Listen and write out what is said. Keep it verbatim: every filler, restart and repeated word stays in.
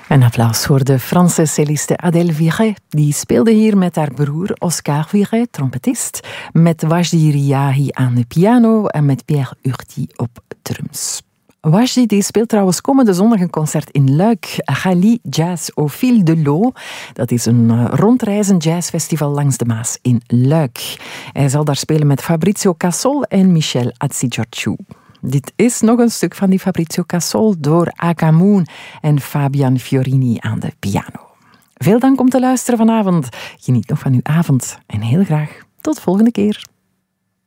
Een applaus voor de Franse celliste Adèle Viret. Die speelde hier met haar broer Oscar Viret, trompetist, met Wajdi Riahi aan de piano en met Pierre Urti op drums. Wajdi die speelt trouwens komende zondag een concert in Luik, Ghali Jazz au Fil de l'Eau. Dat is een rondreizend jazzfestival langs de Maas in Luik. Hij zal daar spelen met Fabrizio Cassol en Michel Atsigiorgiou. Dit is nog een stuk van die Fabrizio Cassol door Aka Moon en Fabian Fiorini aan de piano. Veel dank om te luisteren vanavond. Geniet nog van uw avond en heel graag tot volgende keer.